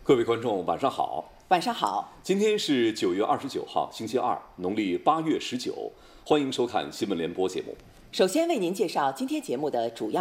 各位观众，晚上好。 晚上好。 今天是9月29号，星期二，农历8月19。欢迎收看新闻联播节目。 首先为您介绍今天节目的主要